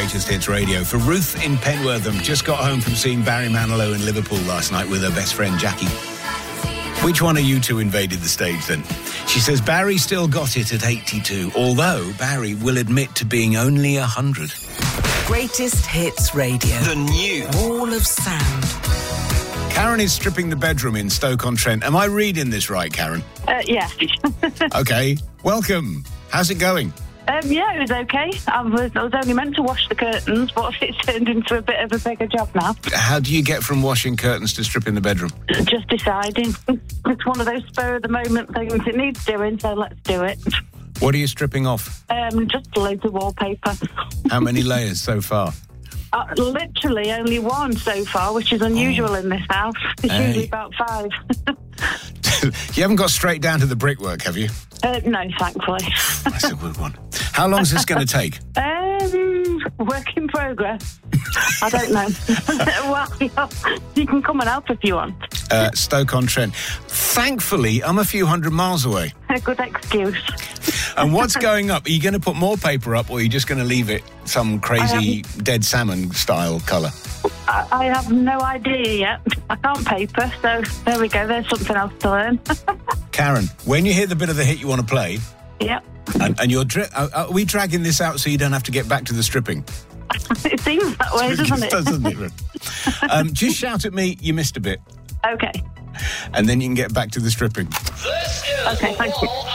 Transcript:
Greatest Hits Radio. For Ruth in Penwortham, just got home from seeing Barry Manilow in Liverpool last night with her best friend Jackie. Which one of you two invaded the stage then? She says Barry still got it at 82, although Barry will admit to being only 100. Greatest Hits Radio. The new Wall of Sound. Karen is stripping the bedroom in Stoke-on-Trent. Am I reading this right, Karen? Yeah. Okay. Welcome. How's it going? Yeah, it was okay. I was only meant to wash the curtains, but it's turned into a bit of a bigger job now. How do you get from washing curtains to stripping the bedroom? Just deciding. It's one of those spur-of-the-moment things. It needs doing, so let's do it. What are you stripping off? Just loads of wallpaper. How many layers so far? Literally only one so far, which is unusual in this house. It's usually about 5. You haven't got straight down to the brickwork, have you? No, thankfully. That's a good one. How long is this going to take? Work in progress. I don't know. Well, you can come and help if you want. Stoke-on-Trent. Thankfully, I'm a few hundred miles away. A good excuse. And what's going up? Are you going to put more paper up, or are you just going to leave it some crazy dead salmon style colour? I have no idea yet. I can't paper, so there we go. There's something else to learn. Karen, when you hear the bit of the hit you want to play... Yep. And you're... are we dragging this out so you don't have to get back to the stripping? It seems that way, doesn't it? Just shout at me, you missed a bit. Okay. And then you can get back to the stripping. Okay, thank you.